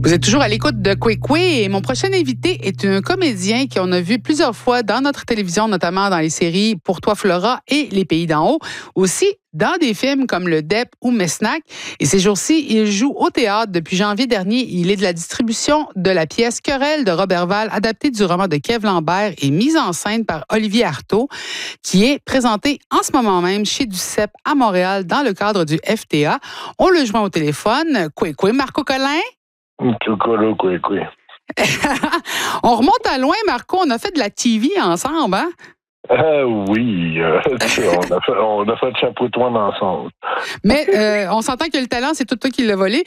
Vous êtes toujours à l'écoute de Kwekwe et mon prochain invité est un comédien qu'on a vu plusieurs fois dans notre télévision, notamment dans les séries Pour toi Flora et Les Pays d'en haut, aussi dans des films comme Le Dep ou Mesnac. Et ces jours-ci, il joue au théâtre. Depuis janvier dernier, il est de la distribution de la pièce Querelle de Robert Val, adaptée du roman de Kev Lambert et mise en scène par Olivier Artaud, qui est présentée en ce moment même chez Duceppe à Montréal dans le cadre du FTA. On le joint au téléphone. Kwekwe, Marco Collin? Chocolo, Kwekwe. On remonte à loin, Marco. On a fait de la TV ensemble, hein? Oui, on a fait le chapeautoin ensemble. Mais on s'entend que le talent, c'est tout toi qui l'as volé.